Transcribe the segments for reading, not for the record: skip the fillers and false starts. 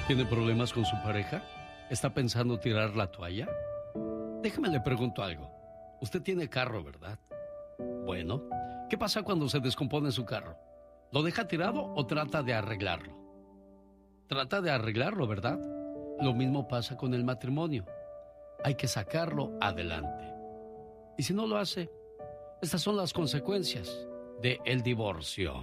¿Tiene problemas con su pareja? ¿Está pensando tirar la toalla? Déjame le pregunto algo. Usted tiene carro, ¿verdad? Bueno, ¿qué pasa cuando se descompone su carro? ¿Lo deja tirado o trata de arreglarlo? Trata de arreglarlo, ¿verdad? Lo mismo pasa con el matrimonio. Hay que sacarlo adelante. Y si no lo hace, estas son las consecuencias del divorcio.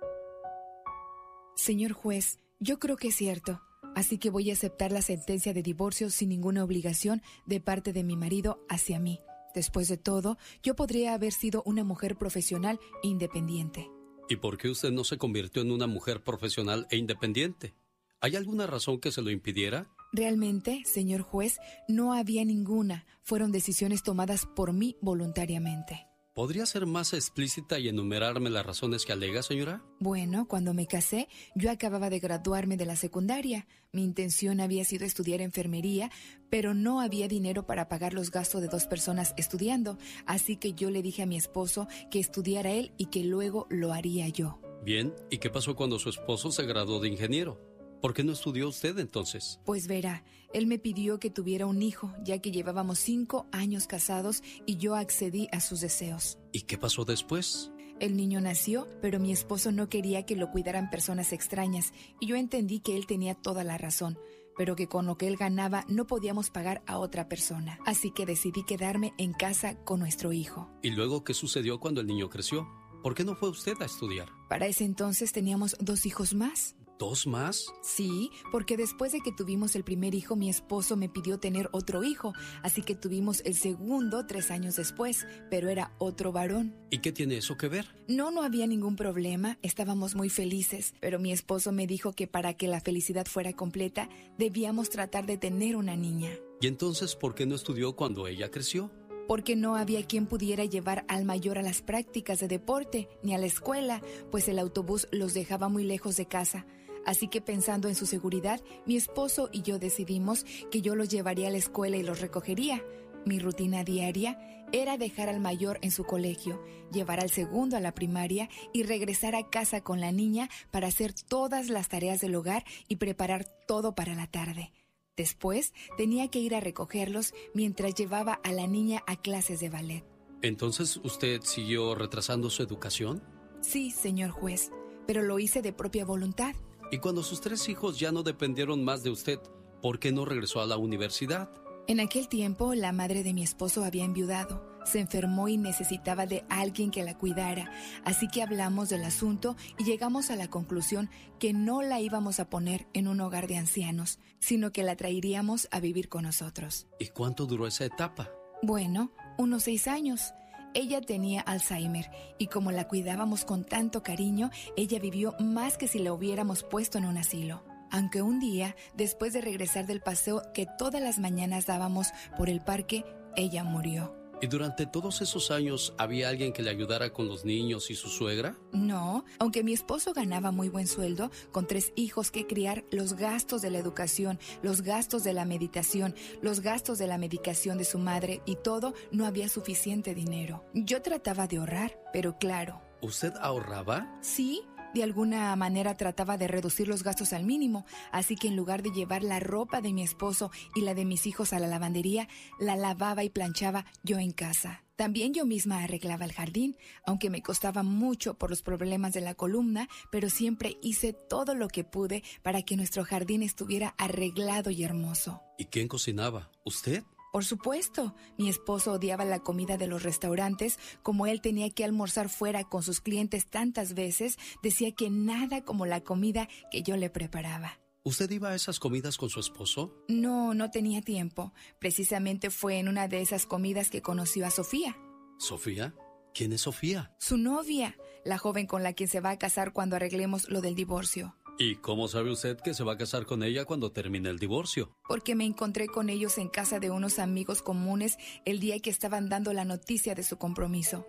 Señor juez, yo creo que es cierto. Así que voy a aceptar la sentencia de divorcio sin ninguna obligación de parte de mi marido hacia mí. Después de todo, yo podría haber sido una mujer profesional e independiente. ¿Y por qué usted no se convirtió en una mujer profesional e independiente? ¿Hay alguna razón que se lo impidiera? Realmente, señor juez, no había ninguna. Fueron decisiones tomadas por mí voluntariamente. ¿Podría ser más explícita y enumerarme las razones que alega, señora? Bueno, cuando me casé, yo acababa de graduarme de la secundaria. Mi intención había sido estudiar enfermería, pero no había dinero para pagar los gastos de 2 personas estudiando. Así que yo le dije a mi esposo que estudiara él y que luego lo haría yo. Bien, ¿y qué pasó cuando su esposo se graduó de ingeniero? ¿Por qué no estudió usted entonces? Pues verá, él me pidió que tuviera un hijo, ya que llevábamos 5 años casados y yo accedí a sus deseos. ¿Y qué pasó después? El niño nació, pero mi esposo no quería que lo cuidaran personas extrañas y yo entendí que él tenía toda la razón, pero que con lo que él ganaba no podíamos pagar a otra persona. Así que decidí quedarme en casa con nuestro hijo. ¿Y luego qué sucedió cuando el niño creció? ¿Por qué no fue usted a estudiar? Para ese entonces teníamos 2 hijos más. ¿2 más? Sí, porque después de que tuvimos el primer hijo, mi esposo me pidió tener otro hijo, así que tuvimos el segundo 3 años después, pero era otro varón. ¿Y qué tiene eso que ver? No había ningún problema, estábamos muy felices, pero mi esposo me dijo que para que la felicidad fuera completa, debíamos tratar de tener una niña. ¿Y entonces por qué no estudió cuando ella creció? Porque no había quien pudiera llevar al mayor a las prácticas de deporte, ni a la escuela, pues el autobús los dejaba muy lejos de casa. Así que pensando en su seguridad, mi esposo y yo decidimos que yo los llevaría a la escuela y los recogería. Mi rutina diaria era dejar al mayor en su colegio, llevar al segundo a la primaria y regresar a casa con la niña para hacer todas las tareas del hogar y preparar todo para la tarde. Después tenía que ir a recogerlos mientras llevaba a la niña a clases de ballet. ¿Entonces usted siguió retrasando su educación? Sí, señor juez, pero lo hice de propia voluntad. Y cuando sus 3 hijos ya no dependieron más de usted, ¿por qué no regresó a la universidad? En aquel tiempo, la madre de mi esposo había enviudado. Se enfermó y necesitaba de alguien que la cuidara. Así que hablamos del asunto y llegamos a la conclusión que no la íbamos a poner en un hogar de ancianos, sino que la traeríamos a vivir con nosotros. ¿Y cuánto duró esa etapa? Bueno, unos 6 años. Ella tenía Alzheimer y como la cuidábamos con tanto cariño, ella vivió más que si la hubiéramos puesto en un asilo. Aunque un día, después de regresar del paseo que todas las mañanas dábamos por el parque, ella murió. ¿Y durante todos esos años había alguien que le ayudara con los niños y su suegra? No, aunque mi esposo ganaba muy buen sueldo, con 3 hijos que criar, los gastos de la educación, los gastos de la meditación, los gastos de la medicación de su madre y todo, no había suficiente dinero. Yo trataba de ahorrar, pero claro. ¿Usted ahorraba? Sí. De alguna manera trataba de reducir los gastos al mínimo, así que en lugar de llevar la ropa de mi esposo y la de mis hijos a la lavandería, la lavaba y planchaba yo en casa. También yo misma arreglaba el jardín, aunque me costaba mucho por los problemas de la columna, pero siempre hice todo lo que pude para que nuestro jardín estuviera arreglado y hermoso. ¿Y quién cocinaba? ¿Usted? Por supuesto, mi esposo odiaba la comida de los restaurantes, como él tenía que almorzar fuera con sus clientes tantas veces, decía que nada como la comida que yo le preparaba. ¿Usted iba a esas comidas con su esposo? No tenía tiempo. Precisamente fue en una de esas comidas que conoció a Sofía. ¿Sofía? ¿Quién es Sofía? Su novia, la joven con la que se va a casar cuando arreglemos lo del divorcio. ¿Y cómo sabe usted que se va a casar con ella cuando termine el divorcio? Porque me encontré con ellos en casa de unos amigos comunes el día que estaban dando la noticia de su compromiso.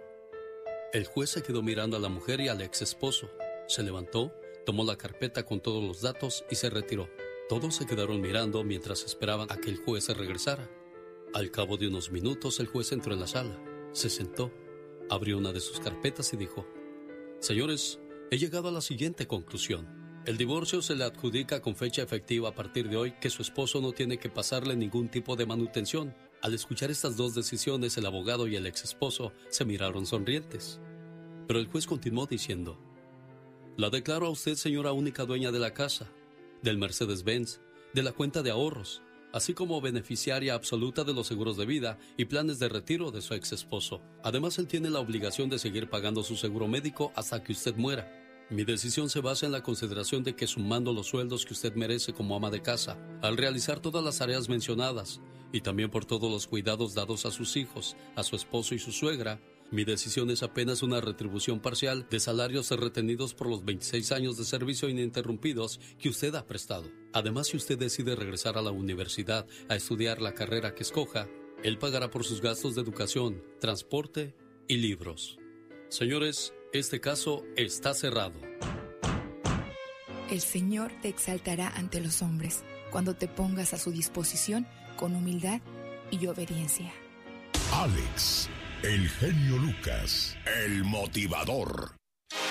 El juez se quedó mirando a la mujer y al ex esposo. Se levantó, tomó la carpeta con todos los datos y se retiró. Todos se quedaron mirando mientras esperaban a que el juez se regresara. Al cabo de unos minutos, el juez entró en la sala, se sentó, abrió una de sus carpetas y dijo: Señores, he llegado a la siguiente conclusión. El divorcio se le adjudica con fecha efectiva a partir de hoy que su esposo no tiene que pasarle ningún tipo de manutención. Al escuchar estas dos decisiones, el abogado y el ex esposo se miraron sonrientes. Pero el juez continuó diciendo: la declaro a usted señora única dueña de la casa, del Mercedes-Benz, de la cuenta de ahorros, así como beneficiaria absoluta de los seguros de vida y planes de retiro de su ex esposo. Además, él tiene la obligación de seguir pagando su seguro médico hasta que usted muera. Mi decisión se basa en la consideración de que, sumando los sueldos que usted merece como ama de casa, al realizar todas las tareas mencionadas, y también por todos los cuidados dados a sus hijos, a su esposo y su suegra, mi decisión es apenas una retribución parcial de salarios retenidos por los 26 años de servicio ininterrumpidos que usted ha prestado. Además, si usted decide regresar a la universidad a estudiar la carrera que escoja, él pagará por sus gastos de educación, transporte y libros. Señores, este caso está cerrado. El Señor te exaltará ante los hombres cuando te pongas a su disposición con humildad y obediencia. Alex, el genio Lucas, el motivador.